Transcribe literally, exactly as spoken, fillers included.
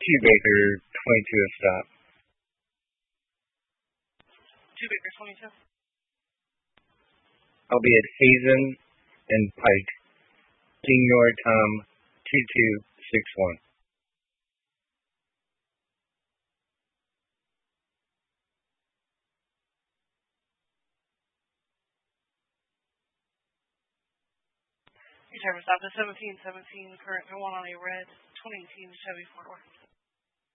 Two Baker, twenty-two a stop. Two Baker, twenty-two. I'll be at Hazen and Pike. Senior Tom, two two six one. Your service stop is seventeen seventeen, current one on a red twenty eighteen Chevy Fort Worth.